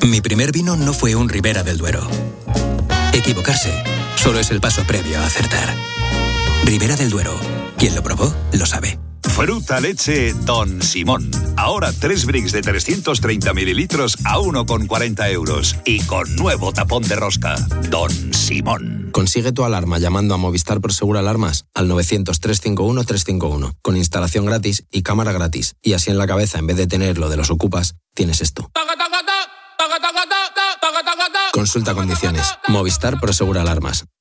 Mi primer vino no fue un Ribera del Duero. Equivocarse solo es el paso previo a acertar. Ribera del Duero. Quien lo probó, lo sabe. Fruta leche Don Simón. Ahora 3 bricks de 330 mililitros a 1,40 euros. Y con nuevo tapón de rosca. Don Simón. Consigue tu alarma llamando a Movistar Prosegur Alarmas al 900-351-351. Con instalación gratis y cámara gratis. Y así en la cabeza, en vez de tener lo de los ocupas, tienes esto. Consulta condiciones. Movistar Prosegur Alarmas.